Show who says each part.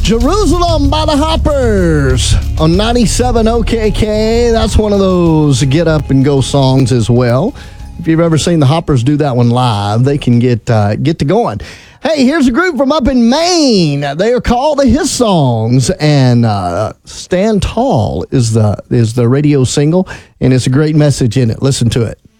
Speaker 1: Jerusalem by the Hoppers on 97 OKK. That's one of those get up and go songs as well. If you've ever seen the Hoppers do that one live, they can get to going. Hey, here's a group from up in Maine. They are called the His Songs, and Stand Tall is the radio single, and it's a great message in it. Listen to it.